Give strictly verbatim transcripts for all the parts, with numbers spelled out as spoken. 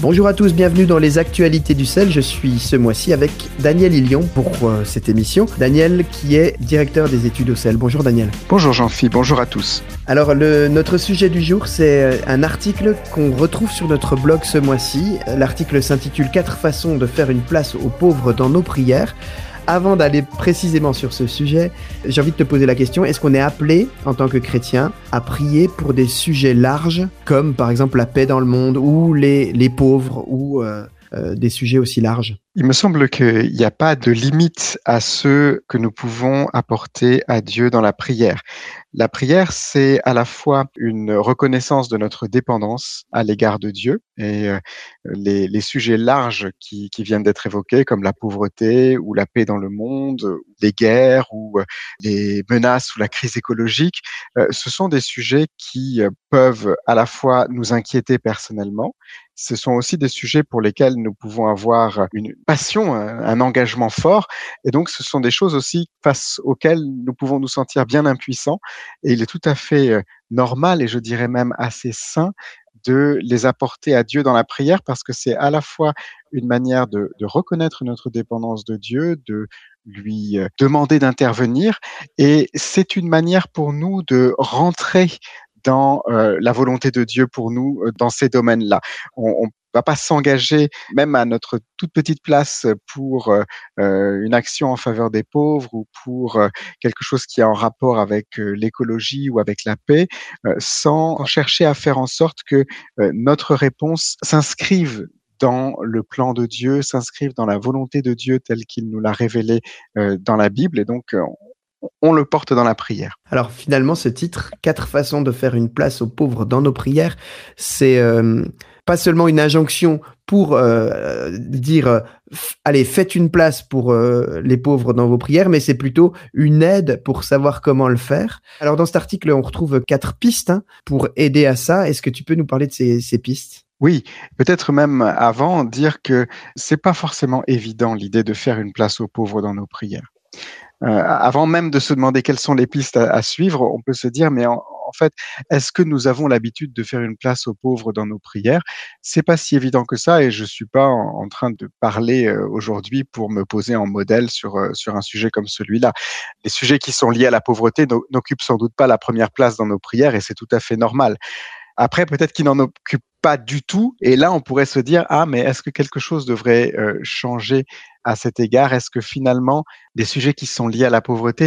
Bonjour à tous, bienvenue dans les actualités du sel. Je suis ce mois-ci avec Daniel Illion pour euh, cette émission. Daniel qui est directeur des études au sel. Bonjour Daniel. Bonjour Jean-Phi, bonjour à tous. Alors le, notre sujet du jour, c'est un article qu'on retrouve sur notre blog ce mois-ci. L'article s'intitule « Quatre façons de faire une place aux pauvres dans nos prières ». Avant d'aller précisément sur ce sujet, j'ai envie de te poser la question, est-ce qu'on est appelé, en tant que chrétien, à prier pour des sujets larges, comme par exemple la paix dans le monde, ou les, les pauvres, ou euh, euh, des sujets aussi larges ? Il me semble qu'il n'y a pas de limite à ce que nous pouvons apporter à Dieu dans la prière. La prière, c'est à la fois une reconnaissance de notre dépendance à l'égard de Dieu et euh, les, les sujets larges qui, qui viennent d'être évoqués, comme la pauvreté ou la paix dans le monde, les guerres ou euh, les menaces ou la crise écologique, euh, ce sont des sujets qui euh, peuvent à la fois nous inquiéter personnellement. Ce sont aussi des sujets pour lesquels nous pouvons avoir une passion, un engagement fort. Et donc, ce sont des choses aussi face auxquelles nous pouvons nous sentir bien impuissants. Et il est tout à fait normal et je dirais même assez sain de les apporter à Dieu dans la prière parce que c'est à la fois une manière de, de reconnaître notre dépendance de Dieu, de lui demander d'intervenir. Et c'est une manière pour nous de rentrer dans euh, la volonté de Dieu pour nous euh, dans ces domaines-là. On, on va pas s'engager même à notre toute petite place pour euh, une action en faveur des pauvres ou pour euh, quelque chose qui est en rapport avec euh, l'écologie ou avec la paix, euh, sans chercher à faire en sorte que euh, notre réponse s'inscrive dans le plan de Dieu, s'inscrive dans la volonté de Dieu telle qu'il nous l'a révélée euh, dans la Bible. Et donc, euh, on le porte dans la prière. Alors finalement, ce titre, « Quatre façons de faire une place aux pauvres dans nos prières », c'est euh, pas seulement une injonction pour euh, dire euh, « Allez, faites une place pour euh, les pauvres dans vos prières », mais c'est plutôt une aide pour savoir comment le faire. Alors dans cet article, on retrouve quatre pistes hein, pour aider à ça. Est-ce que tu peux nous parler de ces, ces pistes ? Oui, peut-être même avant dire que c'est pas forcément évident l'idée de faire une place aux pauvres dans nos prières. Euh, avant même de se demander quelles sont les pistes à, à suivre, on peut se dire, mais en, en fait, est-ce que nous avons l'habitude de faire une place aux pauvres dans nos prières ? C'est pas si évident que ça, et je suis pas en, en train de parler euh, aujourd'hui pour me poser en modèle sur euh, sur un sujet comme celui-là. Les sujets qui sont liés à la pauvreté n'occupent sans doute pas la première place dans nos prières, et c'est tout à fait normal. Après, peut-être qu'ils n'en occupent pas du tout, et là, on pourrait se dire, ah, mais est-ce que quelque chose devrait euh, changer à cet égard ? Est-ce que finalement, les sujets qui sont liés à la pauvreté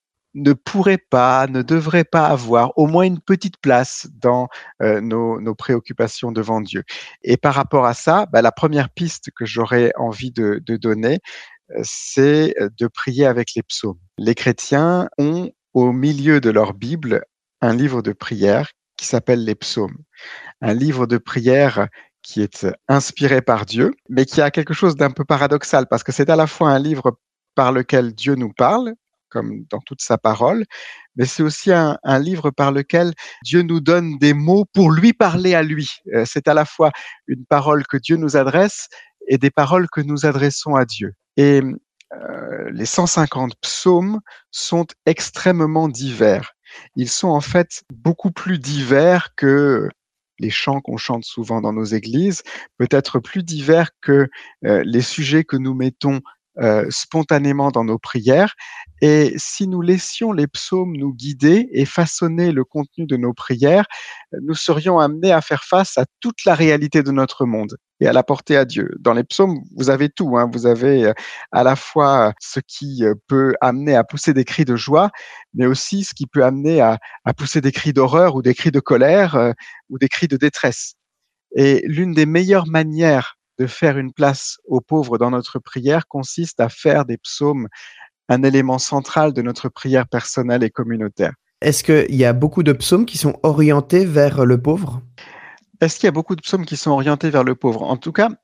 ne pourraient pas, ne devraient pas avoir au moins une petite place dans euh, nos, nos préoccupations devant Dieu ? Et par rapport à ça, bah, la première piste que j'aurais envie de, de donner, euh, c'est de prier avec les psaumes. Les chrétiens ont au milieu de leur Bible un livre de prière qui s'appelle les psaumes. Un livre de prière qui est inspiré par Dieu, mais qui a quelque chose d'un peu paradoxal, parce que c'est à la fois un livre par lequel Dieu nous parle, comme dans toute sa parole, mais c'est aussi un, un livre par lequel Dieu nous donne des mots pour lui parler à lui. C'est à la fois une parole que Dieu nous adresse et des paroles que nous adressons à Dieu. Et euh, les cent cinquante psaumes sont extrêmement divers. Ils sont en fait beaucoup plus divers que les chants qu'on chante souvent dans nos églises, peut-être plus divers que euh, les sujets que nous mettons euh, spontanément dans nos prières. Et si nous laissions les psaumes nous guider et façonner le contenu de nos prières, nous serions amenés à faire face à toute la réalité de notre monde et à la porter à Dieu. Dans les psaumes, vous avez tout, hein. Vous avez à la fois ce qui peut amener à pousser des cris de joie, mais aussi ce qui peut amener à, à pousser des cris d'horreur ou des cris de colère euh, ou des cris de détresse. Et l'une des meilleures manières de faire une place aux pauvres dans notre prière consiste à faire des psaumes un élément central de notre prière personnelle et communautaire. Est-ce qu'il y a beaucoup de psaumes qui sont orientés vers le pauvre ? Est-ce qu'il y a beaucoup de psaumes qui sont orientés vers le pauvre ? En tout cas,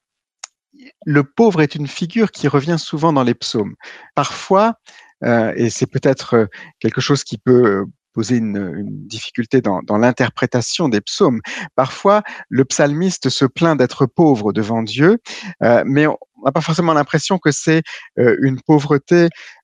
le pauvre est une figure qui revient souvent dans les psaumes. Parfois, euh, et c'est peut-être quelque chose qui peut poser une, une difficulté dans, dans l'interprétation des psaumes. Parfois, le psalmiste se plaint d'être pauvre devant Dieu, euh, mais on n'a pas forcément l'impression que c'est euh, une pauvreté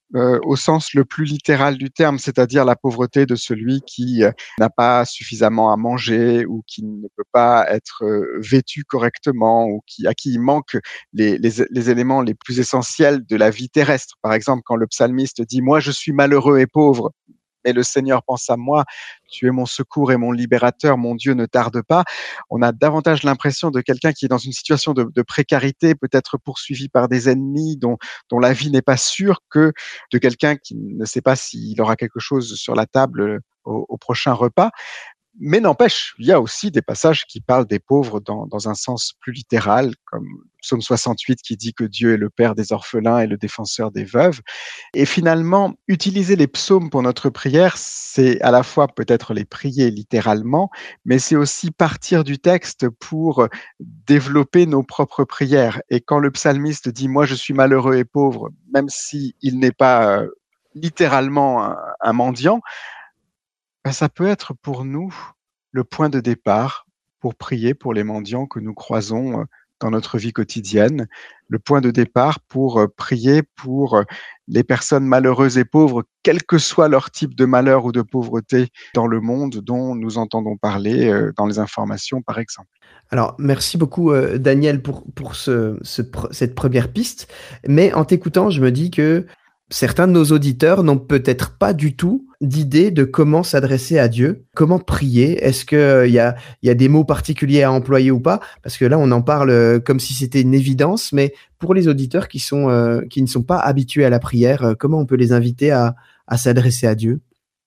euh, au sens le plus littéral du terme, c'est-à-dire la pauvreté de celui qui euh, n'a pas suffisamment à manger ou qui ne peut pas être euh, vêtu correctement ou qui, à qui il manque les, les, les éléments les plus essentiels de la vie terrestre. Par exemple, quand le psalmiste dit « Moi, je suis malheureux et pauvre », mais le Seigneur pense à moi, tu es mon secours et mon libérateur, mon Dieu ne tarde pas. On a davantage l'impression de quelqu'un qui est dans une situation de, de précarité, peut-être poursuivi par des ennemis dont, dont la vie n'est pas sûre, que de quelqu'un qui ne sait pas s'il aura quelque chose sur la table au, au prochain repas. Mais n'empêche, il y a aussi des passages qui parlent des pauvres dans, dans un sens plus littéral, comme Psaume soixante-huit qui dit que Dieu est le père des orphelins et le défenseur des veuves. Et finalement, utiliser les psaumes pour notre prière, c'est à la fois peut-être les prier littéralement, mais c'est aussi partir du texte pour développer nos propres prières. Et quand le psalmiste dit « Moi, je suis malheureux et pauvre », même s'il n'est pas littéralement un, un mendiant, ben, ça peut être pour nous le point de départ pour prier pour les mendiants que nous croisons dans notre vie quotidienne, le point de départ pour prier pour les personnes malheureuses et pauvres, quel que soit leur type de malheur ou de pauvreté dans le monde dont nous entendons parler dans les informations, par exemple. Alors, merci beaucoup, euh, Daniel, pour, pour ce, ce, cette première piste. Mais en t'écoutant, je me dis que certains de nos auditeurs n'ont peut-être pas du tout d'idée de comment s'adresser à Dieu, comment prier. Est-ce qu'il euh, y, a, y a des mots particuliers à employer ou pas? Parce que là, on en parle euh, comme si c'était une évidence, mais pour les auditeurs qui, sont, euh, qui ne sont pas habitués à la prière, euh, comment on peut les inviter à, à s'adresser à Dieu?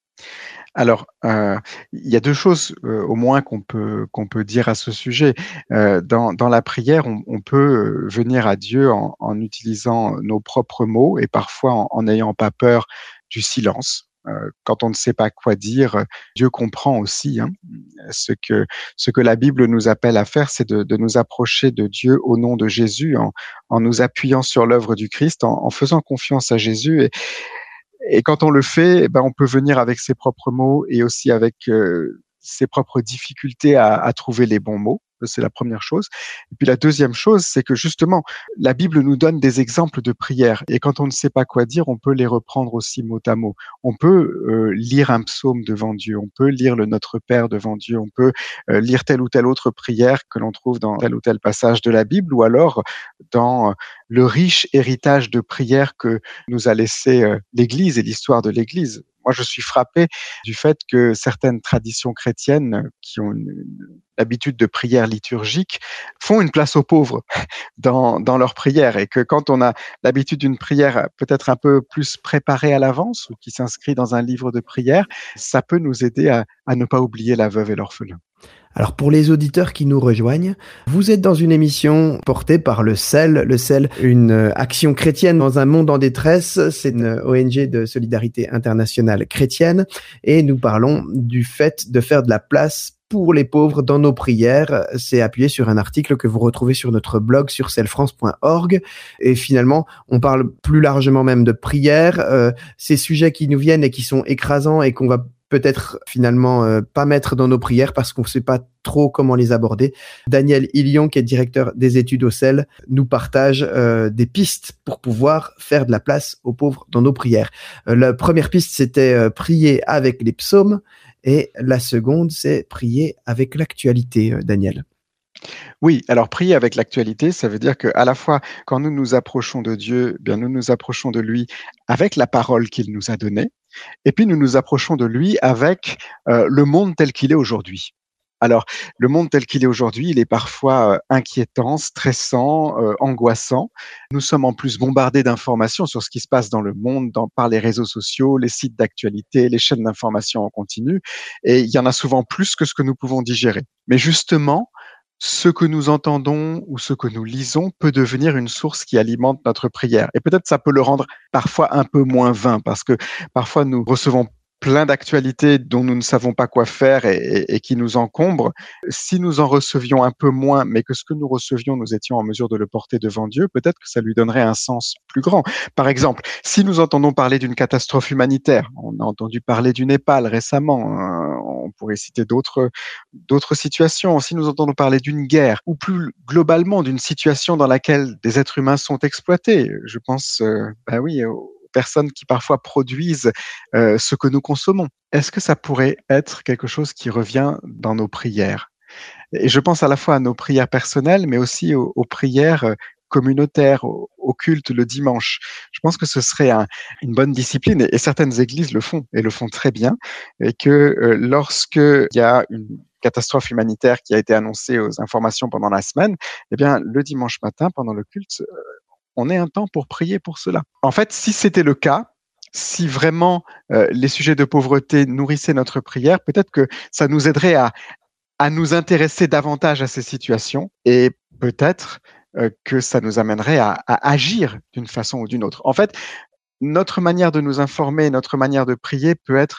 Alors, euh, il y a deux choses euh, au moins qu'on peut qu'on peut dire à ce sujet. Euh, dans, dans la prière, on, on peut venir à Dieu en, en utilisant nos propres mots et parfois en n'ayant pas peur du silence. Euh, quand on ne sait pas quoi dire, Dieu comprend aussi. Hein. Ce que ce que la Bible nous appelle à faire, c'est de, de nous approcher de Dieu au nom de Jésus, en, en nous appuyant sur l'œuvre du Christ, en, en faisant confiance à Jésus. Et, Et quand on le fait, ben on peut venir avec ses propres mots et aussi avec euh, ses propres difficultés à, à trouver les bons mots. C'est la première chose. Et puis la deuxième chose, c'est que justement, la Bible nous donne des exemples de prières. Et quand on ne sait pas quoi dire, on peut les reprendre aussi mot à mot. On peut euh, lire un psaume devant Dieu. On peut lire le Notre Père devant Dieu. On peut euh, lire telle ou telle autre prière que l'on trouve dans tel ou tel passage de la Bible, ou alors dans le riche héritage de prières que nous a laissé euh, l'Église et l'histoire de l'Église. Moi, je suis frappé du fait que certaines traditions chrétiennes qui ont une, une l'habitude de prière liturgique font une place aux pauvres dans, dans leur prière, et que quand on a l'habitude d'une prière peut-être un peu plus préparée à l'avance ou qui s'inscrit dans un livre de prière, ça peut nous aider à, à ne pas oublier la veuve et l'orphelin. Alors pour les auditeurs qui nous rejoignent, vous êtes dans une émission portée par le C E L. Le C E L, une action chrétienne dans un monde en détresse, c'est une O N G de solidarité internationale chrétienne, et nous parlons du fait de faire de la place pour les pauvres dans nos prières. C'est appuyé sur un article que vous retrouvez sur notre blog sur celfrance point org. Et finalement, on parle plus largement même de prière. Euh, ces sujets qui nous viennent et qui sont écrasants et qu'on va peut-être finalement euh, pas mettre dans nos prières parce qu'on ne sait pas trop comment les aborder. Daniel Ilion, qui est directeur des études au C E L, nous partage euh, des pistes pour pouvoir faire de la place aux pauvres dans nos prières. Euh, la première piste, c'était euh, prier avec les psaumes, et la seconde, c'est prier avec l'actualité, euh, Daniel. Oui, alors prier avec l'actualité, ça veut dire qu'à la fois, quand nous nous approchons de Dieu, bien nous nous approchons de lui avec la parole qu'il nous a donnée, et puis nous nous approchons de lui avec euh, le monde tel qu'il est aujourd'hui. Alors, le monde tel qu'il est aujourd'hui, il est parfois euh, inquiétant, stressant, euh, angoissant. Nous sommes en plus bombardés d'informations sur ce qui se passe dans le monde, dans, par les réseaux sociaux, les sites d'actualité, les chaînes d'information en continu, et il y en a souvent plus que ce que nous pouvons digérer. Mais justement, ce que nous entendons ou ce que nous lisons peut devenir une source qui alimente notre prière. Et peut-être ça peut le rendre parfois un peu moins vain, parce que parfois nous recevons plein d'actualités dont nous ne savons pas quoi faire et, et, et qui nous encombrent. Si nous en recevions un peu moins, mais que ce que nous recevions, nous étions en mesure de le porter devant Dieu, peut-être que ça lui donnerait un sens plus grand. Par exemple, si nous entendons parler d'une catastrophe humanitaire, on a entendu parler du Népal récemment, hein, on pourrait citer d'autres, d'autres situations. Si nous entendons parler d'une guerre, ou plus globalement d'une situation dans laquelle des êtres humains sont exploités, je pense, euh, ben oui, au personnes qui parfois produisent euh, ce que nous consommons. Est-ce que ça pourrait être quelque chose qui revient dans nos prières? Et je pense à la fois à nos prières personnelles, mais aussi aux, aux prières communautaires, au, au culte le dimanche. Je pense que ce serait un, une bonne discipline, et, et certaines églises le font, et le font très bien, et que euh, lorsqu'il y a une catastrophe humanitaire qui a été annoncée aux informations pendant la semaine, eh bien, le dimanche matin, pendant le culte, euh, on ait un temps pour prier pour cela. En fait, si c'était le cas, si vraiment euh, les sujets de pauvreté nourrissaient notre prière, peut-être que ça nous aiderait à, à nous intéresser davantage à ces situations, et peut-être euh, que ça nous amènerait à, à agir d'une façon ou d'une autre. En fait, notre manière de nous informer, notre manière de prier peut être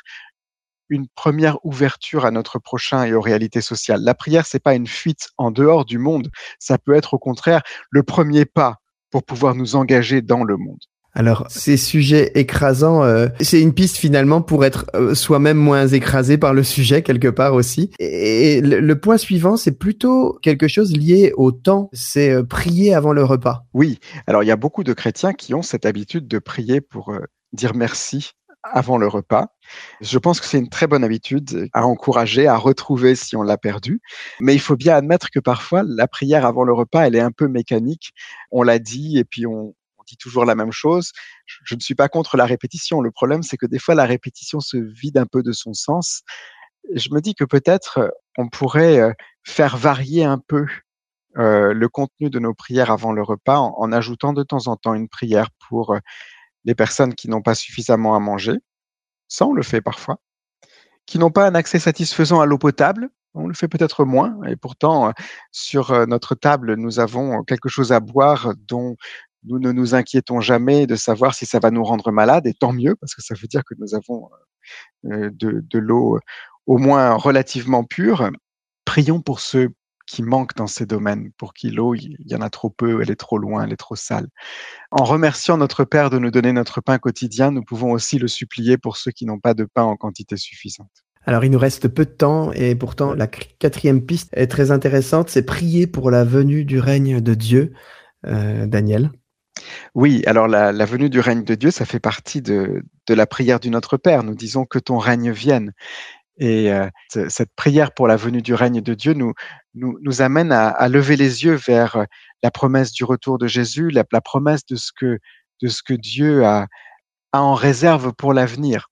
une première ouverture à notre prochain et aux réalités sociales. La prière, c'est pas une fuite en dehors du monde. Ça peut être au contraire le premier pas pour pouvoir nous engager dans le monde. Alors, ces sujets écrasants, euh, c'est une piste finalement pour être euh, soi-même moins écrasé par le sujet quelque part aussi. Et, et le, le point suivant, c'est plutôt quelque chose lié au temps. C'est euh, prier avant le repas. Oui. Alors, il y a beaucoup de chrétiens qui ont cette habitude de prier pour euh, dire merci avant le repas. Je pense que c'est une très bonne habitude à encourager, à retrouver si on l'a perdu. Mais il faut bien admettre que parfois, la prière avant le repas, elle est un peu mécanique. On l'a dit et puis on, on dit toujours la même chose. Je, je ne suis pas contre la répétition. Le problème, c'est que des fois, la répétition se vide un peu de son sens. Je me dis que peut-être on pourrait faire varier un peu euh, le contenu de nos prières avant le repas en, en ajoutant de temps en temps une prière pour les personnes qui n'ont pas suffisamment à manger, ça on le fait parfois, qui n'ont pas un accès satisfaisant à l'eau potable, on le fait peut-être moins, et pourtant sur notre table nous avons quelque chose à boire dont nous ne nous inquiétons jamais de savoir si ça va nous rendre malade, et tant mieux, parce que ça veut dire que nous avons de, de l'eau au moins relativement pure. Prions pour ceux qui manquent dans ces domaines, pour qui l'eau, il y en a trop peu, elle est trop loin, elle est trop sale. En remerciant notre Père de nous donner notre pain quotidien, nous pouvons aussi le supplier pour ceux qui n'ont pas de pain en quantité suffisante. Alors, il nous reste peu de temps et pourtant, la quatrième piste est très intéressante, c'est prier pour la venue du règne de Dieu. Euh, Daniel? Oui, alors la, la venue du règne de Dieu, ça fait partie de, de la prière du Notre Père. Nous disons que ton règne vienne. Et euh, cette prière pour la venue du règne de Dieu nous, nous, nous amène à, à lever les yeux vers la promesse du retour de Jésus, la, la promesse de ce que, de ce que Dieu a, a en réserve pour l'avenir.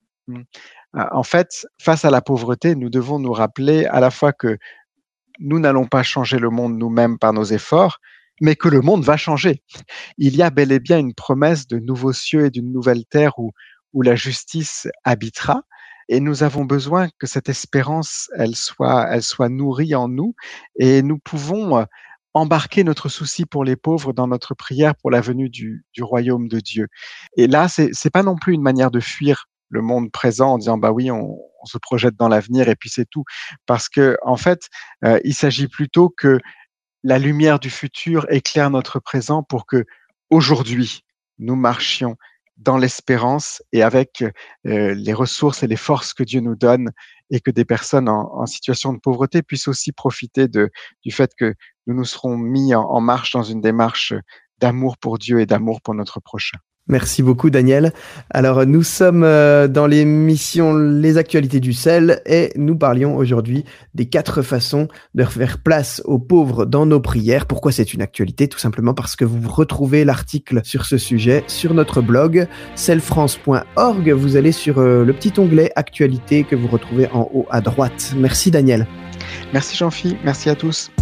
En fait, face à la pauvreté, nous devons nous rappeler à la fois que nous n'allons pas changer le monde nous-mêmes par nos efforts, mais que le monde va changer. Il y a bel et bien une promesse de nouveaux cieux et d'une nouvelle terre où, où la justice habitera. Et nous avons besoin que cette espérance, elle soit, elle soit nourrie en nous, et nous pouvons embarquer notre souci pour les pauvres dans notre prière pour la venue du, du royaume de Dieu. Et là, c'est, c'est pas non plus une manière de fuir le monde présent en disant bah oui, on, on se projette dans l'avenir et puis c'est tout, parce que en fait, euh, il s'agit plutôt que la lumière du futur éclaire notre présent pour que aujourd'hui nous marchions dans l'espérance et avec euh, les ressources et les forces que Dieu nous donne, et que des personnes en, en situation de pauvreté puissent aussi profiter de, du fait que nous nous serons mis en, en marche dans une démarche d'amour pour Dieu et d'amour pour notre prochain. Merci beaucoup, Daniel. Alors, nous sommes euh, dans l'émission Les Actualités du Sel et nous parlions aujourd'hui des quatre façons de faire place aux pauvres dans nos prières. Pourquoi c'est une actualité? Tout simplement parce que vous retrouvez l'article sur ce sujet sur notre blog sel france point org. Vous allez sur euh, le petit onglet Actualités que vous retrouvez en haut à droite. Merci, Daniel. Merci, Jean-Phi. Merci à tous.